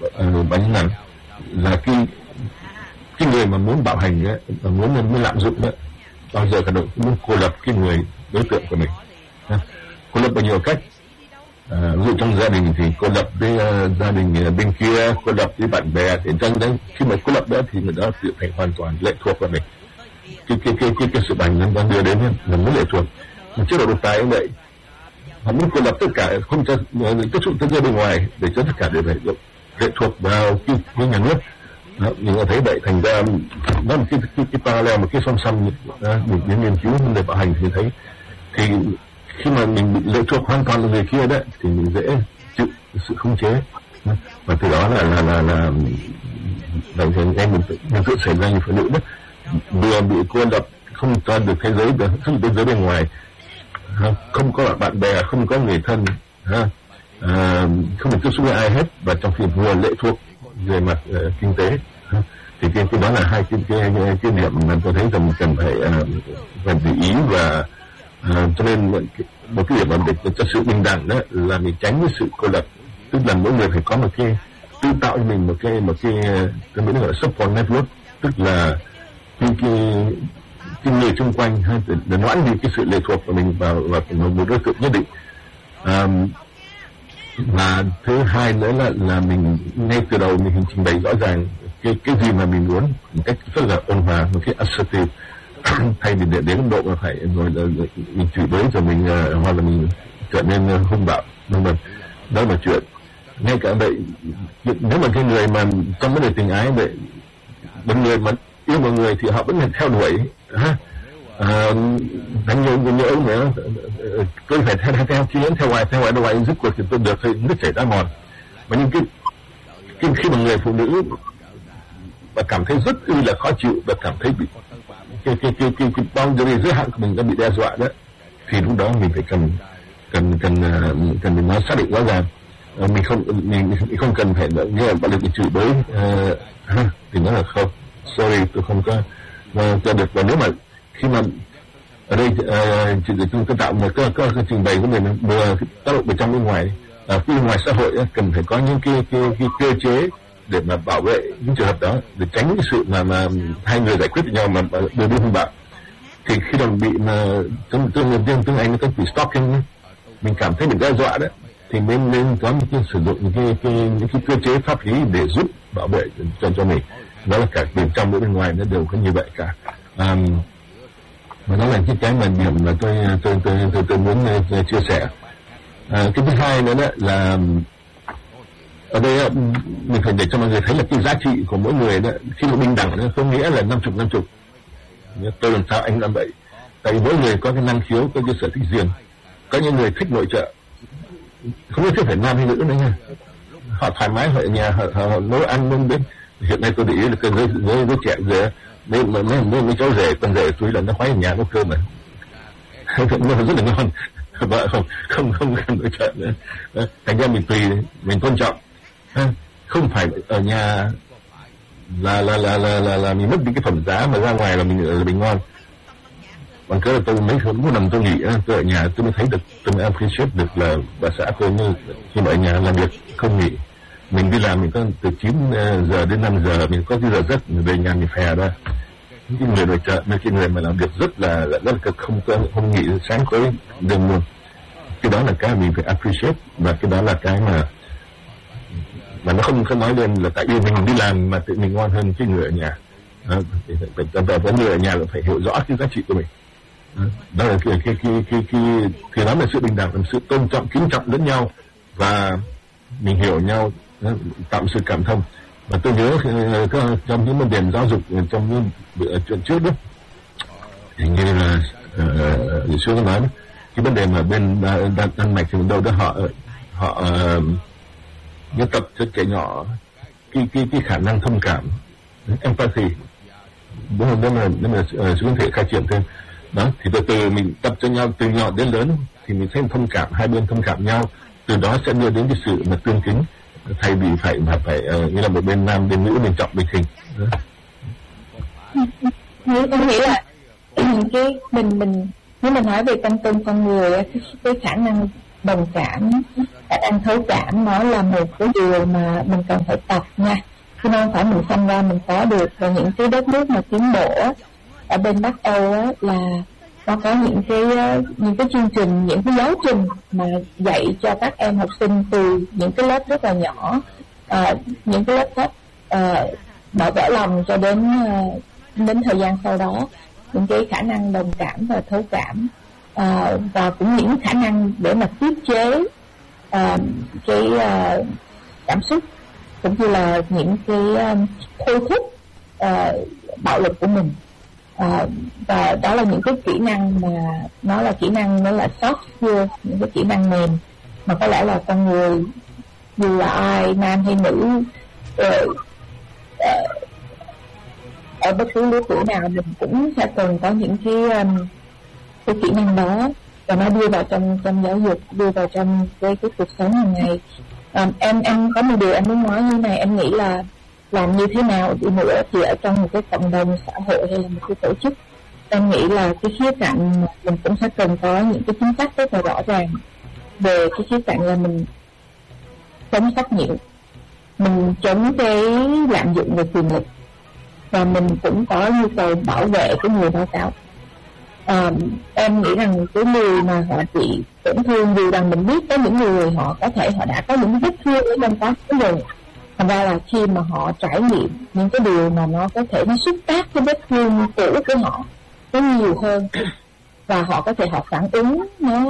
bánh nặng là cái người mà muốn bạo hành ấy, mà muốn lạm dụng đấy, bao giờ cả đội muốn cô lập cái người đối tượng của mình. Cô lập bằng nhiều cách. Ví dụ trong gia đình thì cô lập với gia đình bên kia, cô lập với bạn bè, thì trong đấy khi mà cô lập đó thì người đó tự thành hoàn toàn lệ thuộc vào mình. Cái sự bành nó đang đưa đến là muốn lệ thuộc. Chế độ độc tài cũng vậy, họ muốn cô lập tất cả, không cho tiếp xúc tới bên ngoài, để cho tất cả đều phải lệ thuộc vào cái nhà nước. Mình có thấy vậy, thành ra nó một cái parallel, một cái song song mình đến nghiên cứu vấn đề bạo hành thì thấy thì khi mà mình bị lệ thuộc hoàn toàn vào người kia đấy thì mình dễ chịu sự khống chế, và từ đó là em mình tự xảy ra như phụ nữ đó, vừa bị cô lập, không cho được thế giới, không được thế giới bên ngoài, không có bạn bè, không có người thân, không được tiếp xúc với ai hết, và trong khi vừa lệ thuộc về mặt kinh tế. Thì cái đó là hai cái điểm mà tôi thấy rằng cần phải để ý, và cho nên một cái điểm mà để cho sự bình đẳng đó là mình tránh cái sự cô lập, tức là mỗi người phải có một cái tự tạo cho mình một cái tôi nghĩ gọi là support network, tức là cái người xung quanh để loãng đi cái sự lệ thuộc của mình vào một đối tượng nhất định. Và thứ hai nữa là mình ngay từ đầu mình trình bày rõ ràng cái gì mà mình muốn một cách rất là ôn hòa, một cái assertive, thay vì để đến độ mà phải rồi là mình chửi bới rồi mình hoặc là mình trở nên hung bạo, vân vân. Đó là chuyện. Ngay cả vậy, nếu mà cái người mà trong vấn đề tình ái vậy, một người mà yêu một người thì họ vẫn phải theo đuổi, đánh nhau ông nữa, tôi phải theo chiến, theo ngoài rứt cuộc thì tôi được thì nước chảy ra mòn. Mà nhưng cái khi mà người phụ nữ và cảm thấy rất là khó chịu và cảm thấy bị cái boundary giới hạn của mình đã bị đe dọa đó, thì lúc đó mình phải cần nói xác định rõ ràng. Mình không cần phải như là bạo lực bị chửi bới, thì nói là không, sorry, tôi không có cho được. Và nếu mà khi mà ở đây chúng ta tạo một cái trình bày của mình vừa tác động bên trong bên ngoài, phía ngoài xã hội cần phải có những cái cơ chế để mà bảo vệ những trường hợp đó, để tránh cái sự mà hai người giải quyết với nhau mà đưa đi hung bạo. Thì khi đồng bị mà tiếng Anh nó có bị stalking, mình cảm thấy mình đe dọa đó, thì nên có một cái sử dụng những cái cơ chế pháp lý để giúp bảo vệ cho mình. Đó là cả bên trong bên ngoài nó đều có như vậy cả. Và đó là cái mà điểm mà tôi muốn chia sẻ. Cái thứ hai nữa đó là ở đây mình phải để cho mọi người thấy là cái giá trị của mỗi người đó, khi mà bình đẳng nó không nghĩa là 50. Tôi làm sao anh làm vậy? Tại vì mỗi người có cái năng khiếu, có cái sở thích riêng. Có những người thích nội trợ, không nhất thiết phải nam hay nữ nữa nha. Họ thoải mái ở nhà, họ nấu ăn nông bếp. Hiện nay tôi để ý là cái giới trẻ giờ mấy cháu rể, con rể tôi là nó khoái ở nhà nấu cơm mà nó rất là ngon, vợ không cần nội trợ nữa. Thành ra mình tùy, mình tôn trọng, không phải ở nhà là mình mất đi cái phẩm giá, mà ra ngoài là mình ngon. Bằng cớ là tôi mấy hôm nằm tôi nghỉ, tôi ở nhà tôi mới thấy được, tôi mới appreciate được là bà xã tôi như khi mà ở nhà làm việc không nghỉ. Mình đi làm mình có từ 9 giờ đến 5 giờ, mình có cái giờ giấc, mình về nhà mình phè ra. Cái người nội trợ, cái người mà làm việc rất là cực, không nghỉ sáng tối đêm luôn. Cái đó là cái mình phải appreciate, và cái đó là cái mà nó không nói lên là tại yêu mình đi làm mà tự mình ngon hơn cái người ở nhà. Và người ở nhà là phải hiểu rõ cái giá trị của mình. Đó là thì đó là sự bình đẳng, là sự tôn trọng, kính trọng lẫn nhau, và mình hiểu nhau, tạo sự cảm thông. Và tôi nhớ trong những vấn đề giáo dục, trong những chuyện trước đó, hình như là Lý Sư có nói cái vấn đề mà bên Đan Mạch thì đâu đó họ nhân tập cho trẻ nhỏ cái khả năng thông cảm, empathy, đúng không? Nếu mà Sư có thể khai triển thêm đó, thì từ từ mình tập cho nhau từ nhỏ đến lớn, thì mình sẽ thông cảm, hai bên thông cảm nhau, từ đó sẽ đưa đến cái sự mà tương kính, thay vì phải như là một bên nam bên nữ bên trọng bên khinh. Tôi nghĩ là cái mình nếu mình nói về tâm con người, cái khả năng đồng cảm khả năng thấu cảm nó là một cái điều mà mình cần phải tập nha, chứ không phải mình sinh ra mình có được. Và những cái đất nước mà tiến bộ ở bên Bắc Âu á, là nó có những cái chương trình, những cái giáo trình mà dạy cho các em học sinh từ những cái lớp rất là nhỏ, những cái lớp thấp, mở vỡ lòng cho đến thời gian sau đó, những cái khả năng đồng cảm và thấu cảm, và cũng những khả năng để mà tiết chế cái cảm xúc, cũng như là những cái thôi thúc bạo lực của mình. Và đó là những cái kỹ năng mà nó là soft skill, những cái kỹ năng mềm mà có lẽ là con người dù là ai, nam hay nữ, ở bất cứ lứa tuổi nào mình cũng sẽ cần có những cái kỹ năng đó, và nó đưa vào trong giáo dục, đưa vào trong cái cuộc sống hàng ngày. Em có một điều em muốn nói như này, em nghĩ là làm như thế nào đi nữa thì ở trong một cái cộng đồng xã hội hay là một cái tổ chức, em nghĩ là cái khía cạnh mình cũng sẽ cần có những cái chính sách rất là rõ ràng về cái khía cạnh là mình chống trách nhiệm, mình chống cái lạm dụng về quyền lực, và mình cũng có nhu cầu bảo vệ cái người báo cáo. Em nghĩ rằng cái người mà họ bị tổn thương, dù rằng mình biết có những người họ có thể họ đã có những vết thương ở trong quá khứ rồi, thành ra là khi mà họ trải nghiệm những cái điều mà nó có thể nó xúc tác cái vết thương cũ của họ nó nhiều hơn, và họ có thể họ phản ứng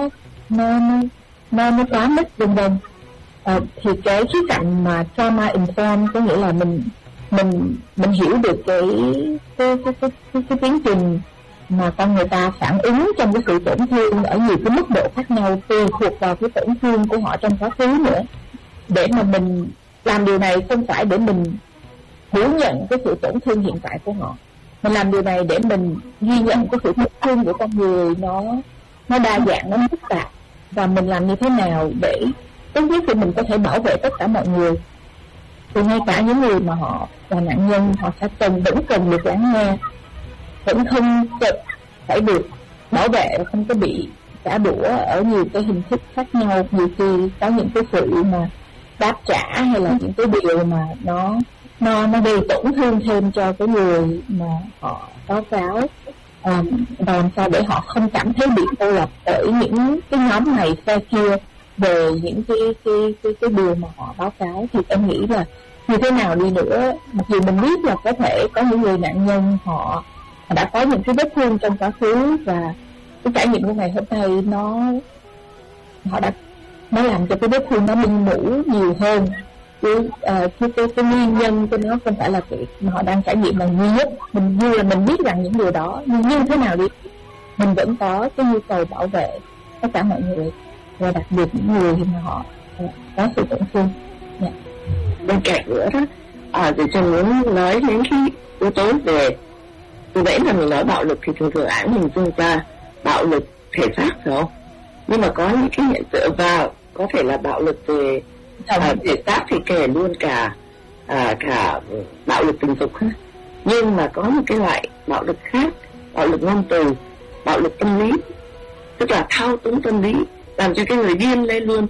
nó quá mức vân vân, thì cái khía cạnh mà trauma informed có nghĩa là mình hiểu được cái tiến trình mà con người ta phản ứng trong cái sự tổn thương ở nhiều cái mức độ khác nhau, tùy thuộc vào cái tổn thương của họ trong quá khứ nữa. Để mà mình làm điều này không phải để mình phủ nhận cái sự tổn thương hiện tại của họ, mình làm điều này để mình ghi nhận cái sự tổn thương của con người nó đa dạng, nó phức tạp, và mình làm như thế nào để tốt nhất thì mình có thể bảo vệ tất cả mọi người. Thì ngay cả những người mà họ là nạn nhân, họ sẽ vẫn cần được lắng nghe, vẫn không phải được bảo vệ, không có bị trả đũa ở nhiều cái hình thức khác nhau. Nhiều khi có những cái sự mà đáp trả hay là những cái điều mà nó gây tổn thương thêm cho cái người mà họ báo cáo, và làm sao để họ không cảm thấy bị cô lập bởi những cái nhóm này phe kia về những cái điều mà họ báo cáo. Thì em nghĩ là như thế nào đi nữa, mặc dù mình biết là có thể có những người nạn nhân họ đã có những cái vết thương trong quá khứ, và cái trải nghiệm của ngày hôm nay nó làm cho cái vết thương nó minh mũ nhiều hơn. Cái nguyên nhân của nó không phải là cái mà họ đang trải nghiệm là duy nhất. Mình dù là mình biết rằng những điều đó, nhưng như thế nào đi mình vẫn có cái nhu cầu bảo vệ tất cả mọi người, và đặc biệt những người mà họ có sự tổn thương. Bên cạnh nữa đó, thì Trần muốn nói đến cái yếu tố về, từ nãy là mình nói bạo lực thì thường ai mình dùng ra bạo lực thể xác phải không? Nhưng mà có những cái hiện tượng và có thể là bạo lực về thể xác thì kể luôn cả bạo lực tình dục. Nhưng mà có một cái loại bạo lực khác, bạo lực ngôn từ, bạo lực tâm lý, tức là thao túng tâm lý, làm cho cái người điên lên luôn,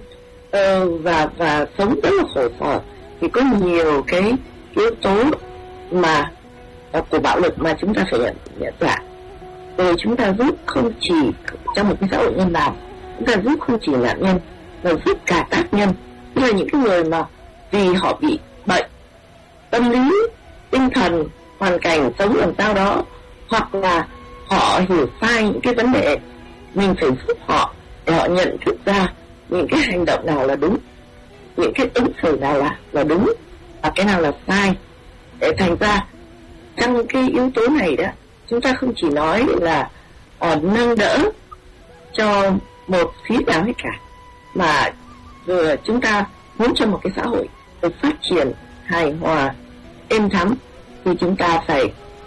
và sống rất là khổ sở. Thì có nhiều cái yếu tố mà của bạo lực mà chúng ta phải nhận ra. Rồi chúng ta giúp không chỉ trong một cái xã hội nhân đạo, chúng ta giúp không chỉ nạn nhân mà giúp cả tác nhân, tức là những cái người mà vì họ bị bệnh tâm lý, tinh thần, hoàn cảnh sống làm sao đó, hoặc là họ hiểu sai những cái vấn đề, mình phải giúp họ để họ nhận thức ra những cái hành động nào là đúng, những cái ứng xử nào là đúng và cái nào là sai. Để thành ra trong cái yếu tố này đó, chúng ta không chỉ nói là nâng đỡ cho một phía nào hết cả, mà vừa chúng ta muốn cho một cái xã hội được phát triển hài hòa, êm thấm, thì chúng ta phải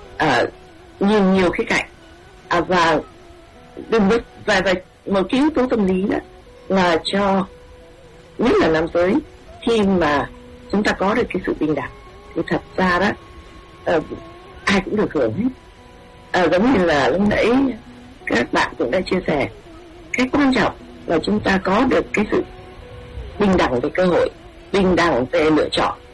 nhìn nhiều khía cạnh, và đừng và một cái yếu tố tâm lý đó là cho nhất là nam giới, khi mà chúng ta có được cái sự bình đẳng thì thật ra đó ai cũng được hưởng hết. Giống như là lúc nãy các bạn cũng đã chia sẻ, cái quan trọng là chúng ta có được cái sự bình đẳng về cơ hội, bình đẳng về lựa chọn,